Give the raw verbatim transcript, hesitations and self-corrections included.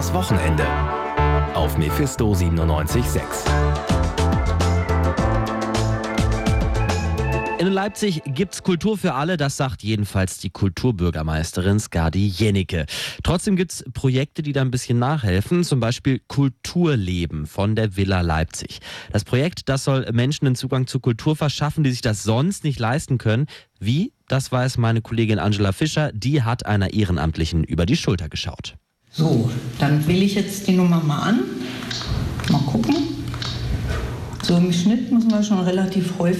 das Wochenende auf Mephisto siebenundneunzig Komma sechs. In Leipzig gibt's Kultur für alle, das sagt jedenfalls die Kulturbürgermeisterin Skadi Jennecke. Trotzdem gibt's Projekte, die da ein bisschen nachhelfen, zum Beispiel Kulturleben von der Villa Leipzig. Das Projekt, das soll Menschen einen Zugang zur Kultur verschaffen, die sich das sonst nicht leisten können. Wie? Das weiß meine Kollegin Angela Fischer, die hat einer Ehrenamtlichen über die Schulter geschaut. So, dann wähle ich jetzt die Nummer mal an. Mal gucken. So im Schnitt müssen wir schon relativ häufig